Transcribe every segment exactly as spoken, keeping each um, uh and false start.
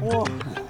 우와.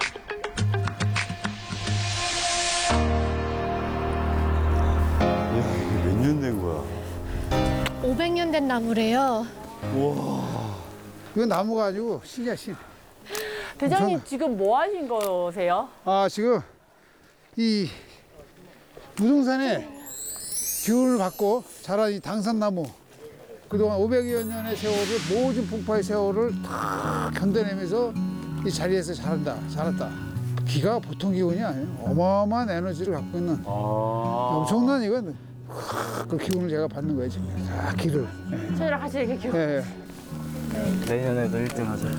몇 년 된 거야? 오백 년 된 나무래요. 우와. 이건 나무가 아니고 신이야, 신. 대장님 엄청- 지금 뭐 하신 거세요? 아, 지금 이 부동산에 기운을 받고 자란 이 당산나무. 그동안 오백여 년의 세월을, 모든 풍파의 세월을 다 견뎌내면서 이 자리에서 자란다, 자랐다. 기가 보통 기운이 아니에요. 어마어마한 에너지를 갖고 있는 아. 엄청난 이건 그 기운을 제가 받는 거예요, 지금. 아, 기를. 예. 저희랑 같이 이렇게 기억. 예, 예. 내년에도 일 등 하자.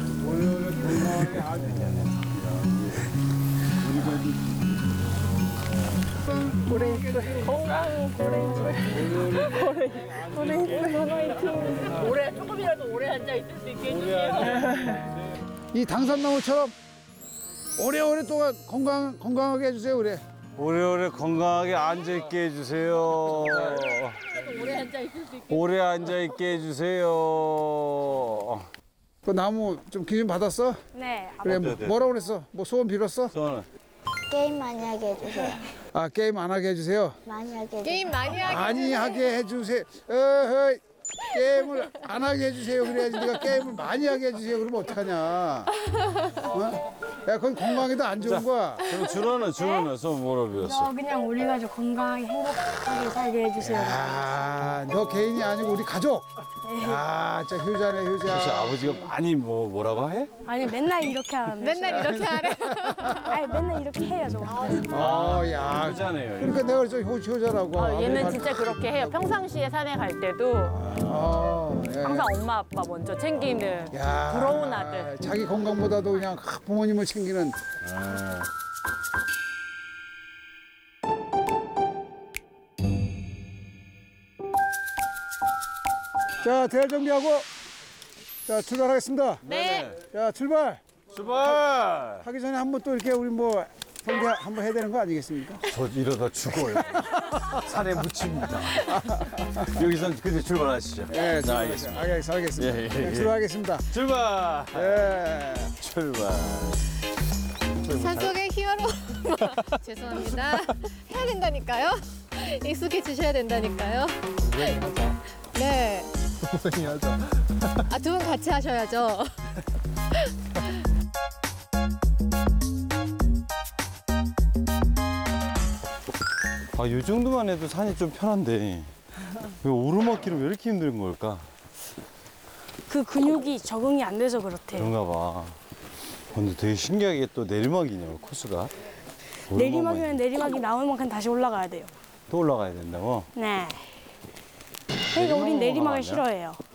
건강 고래 고래 화이팅. 오래 조금이라도 오래 앉아 있을 수 있게 해주세요. 이 당산나무처럼 오래오래 동안 건강, 건강하게 해주세요, 그래. 오래오래 건강하게 앉아있게 해주세요. 오래 앉아 있을 수 있게. 오래 앉아있게 해주세요. 그 나무 좀 기준 받았어? 네. 그래, 뭐, 뭐라고 그랬어? 뭐 소원 빌었어? 저는 게임 많이 하게 해주세요. 아, 게임 안 하게 해주세요. 많이 하게 해주세요. 게임 많이 하게. 많이 하게 해주세요. 어허이, 게임을 안 하게 해주세요. 그래야지 네가 게임을 많이 하게 해주세요. 그러면 어떡하냐. 어? 야, 그건 건강에도 안 좋은 거야. 그럼 준호는 준호는 소원 뭐라 빌었어? 그냥 우리 가족 건강하게 행복하게 살게 해주세요. 아, 너 개인이 아니고 우리 가족. 야, 진짜 효자네, 혹시 효자. 아버지가 많이 뭐 뭐라고 해? 아니 맨날 이렇게 하면 맨날 이렇게 하래. 아니 맨날 이렇게 해요 저. 어, 야. 효자네요. 그러니까 내가 그랬죠, 효- 효자라고. 어, 아무리 얘는 말- 진짜 그렇게 해요. 평상시에 산에 갈 때도 어, 예. 항상 엄마 아빠 먼저 챙기는 야, 부러운 아들. 자기 건강보다도 그냥 부모님을 챙기는. 자, 대화 정비하고 자 출발하겠습니다. 네. 자, 출발. 출발! 하기 전에 한번 또 이렇게 우리 뭐 경비 한번 해야 되는 거 아니겠습니까? 저 이러다 죽어요. 산에 묻힙니다. 여기선 근데 출발하시죠. 네, 자, 알겠습니다. 알겠습니다. 알겠습니다. 예, 예, 네, 예. 출발하겠습니다. 출발! 예. 출발. 산속의 히어로. 죄송합니다. 해야 된다니까요. 익숙해지셔야 된다니까요. 네. 아, 두 분 같이 하셔야죠. 아, 이 정도만 해도 산이 좀 편한데 왜 오르막길은 왜 이렇게 힘든 걸까? 그 근육이 적응이 안 돼서 그렇대요. 그런가 봐. 근데 되게 신기하게 또 내리막이냐, 코스가. 내리막이면 내리막이 나올 만큼 다시 올라가야 돼요. 또 올라가야 된다고? 네. 그러니까 우린 내리막은 내리막을 아니야? 싫어해요.